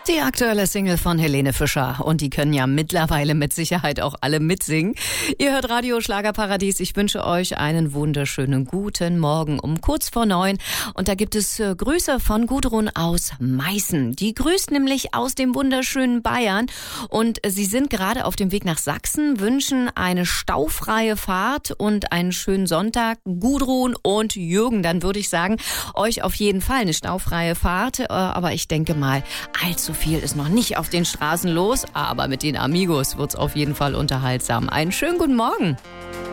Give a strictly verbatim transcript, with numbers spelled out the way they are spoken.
Die aktuelle Single von Helene Fischer. Und die können ja mittlerweile mit Sicherheit auch alle mitsingen. Ihr hört Radio Schlagerparadies. Ich wünsche euch einen wunderschönen guten Morgen um kurz vor neun. Und da gibt es äh, Grüße von Gudrun aus Meißen. Die grüßt nämlich aus dem wunderschönen Bayern. Und äh, sie sind gerade auf dem Weg nach Sachsen, wünschen eine staufreie Fahrt und einen schönen Sonntag. Gudrun und Jürgen, dann würde ich sagen, euch auf jeden Fall eine staufreie Fahrt. Äh, aber ich denke mal, allzu viel ist noch nicht auf den Straßen los, aber mit den Amigos wird's auf jeden Fall unterhaltsam. Einen schönen guten Morgen.